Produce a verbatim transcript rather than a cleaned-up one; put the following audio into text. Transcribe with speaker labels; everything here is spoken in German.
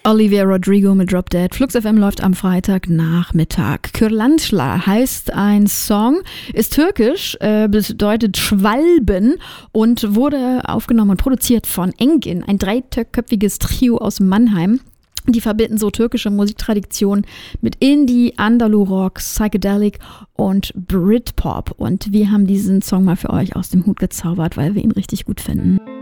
Speaker 1: Olivia Rodrigo mit Drop Dead. Flux F M läuft am Freitagnachmittag. Kürlantla heißt ein Song, ist türkisch, äh, bedeutet Schwalben und wurde aufgenommen und produziert von Engin, ein dreiköpfiges Trio aus Mannheim. Die verbinden so türkische Musiktradition mit Indie, Andalu-Rock, Psychedelic und Britpop. Und wir haben diesen Song mal für euch aus dem Hut gezaubert, weil wir ihn richtig gut finden.